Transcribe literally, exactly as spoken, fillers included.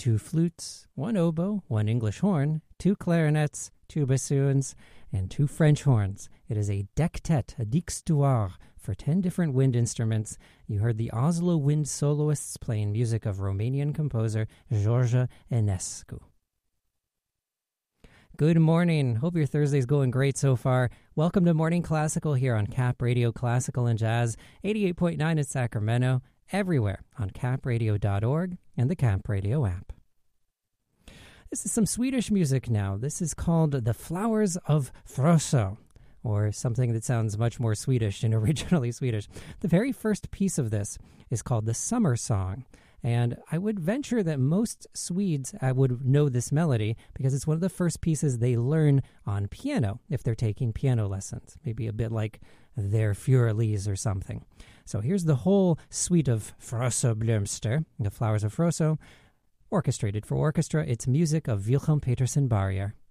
two flutes, one oboe, one English horn, two clarinets, two bassoons, and two French horns. It is a dectet, a dixtuar, for ten different wind instruments. You heard the Oslo Wind Soloists playing music of Romanian composer George Enescu. Good morning. Hope your Thursday's going great so far. Welcome to Morning Classical here on Cap Radio Classical and Jazz, eighty-eight point nine in Sacramento, everywhere on cap radio dot org and the Cap Radio app. This is some Swedish music now. This is called The Flowers of Frösö, or something that sounds much more Swedish than originally Swedish. The very first piece of this is called The Summer Song. And I would venture that most Swedes uh, would know this melody because it's one of the first pieces they learn on piano if they're taking piano lessons. Maybe a bit like their Furelise or something. So here's the whole suite of Frösö Blomster, The Flowers of Frösö, orchestrated for orchestra. It's music of Wilhelm Petersen Barrier.